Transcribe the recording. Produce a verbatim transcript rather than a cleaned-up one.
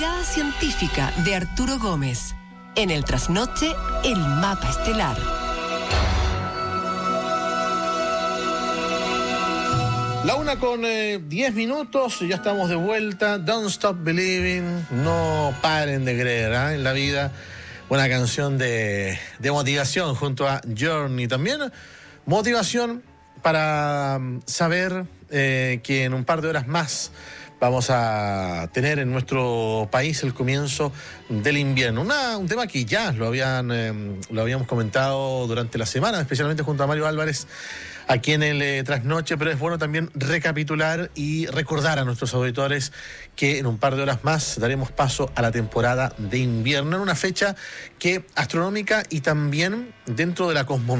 Mirada científica de Arturo Gómez. En el trasnoche, el mapa estelar. La una con eh, diez minutos, ya estamos de vuelta. Don't Stop Believing, no paren de creer, ¿eh? En la vida. Una canción de, de motivación junto a Journey. También motivación para saber eh, que en un par de horas más vamos a tener en nuestro país el comienzo del invierno. Una, un tema que ya lo, habían, eh, lo habíamos comentado durante la semana, especialmente junto a Mario Álvarez, aquí en el eh, Trasnoche, pero es bueno también recapitular y recordar a nuestros auditores que en un par de horas más daremos paso a la temporada de invierno, en una fecha que astronómica y también dentro de la cosmovisión